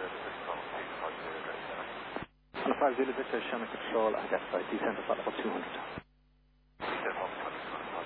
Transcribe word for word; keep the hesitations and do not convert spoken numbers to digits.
Alpha Zulu Victor, Sherman Control, identified descent to